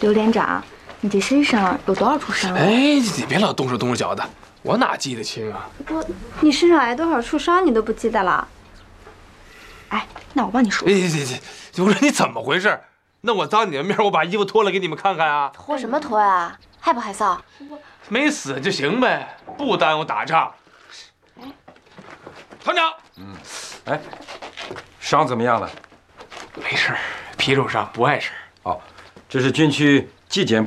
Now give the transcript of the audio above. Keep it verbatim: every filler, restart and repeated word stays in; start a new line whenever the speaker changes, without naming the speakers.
刘连长，你这身上有多少处伤啊？
哎，你别老动手动手脚的，我哪记得清啊？
我，你身上挨多少处伤你都不记得了？哎，那我帮你数。
哎，这这，我说你怎么回事？那我当你的面，我把衣服脱了给你们看看啊？
脱什么脱呀？害不害臊？
没死就行呗，不耽误打仗。哎，团长，
嗯，哎，伤怎么样了？
没事，皮肉伤，不碍事。
哦，这是军区纪检